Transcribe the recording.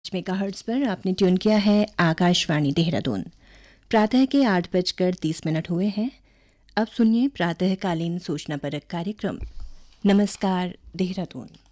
Megahertz पर आपने tune किया है आकाशवाणी देहरादून। प्रातः के 8:30 हुए हैं। अब सुनिए प्रातःकालीन सूचना परक कार्यक्रम नमस्कार देहरादून।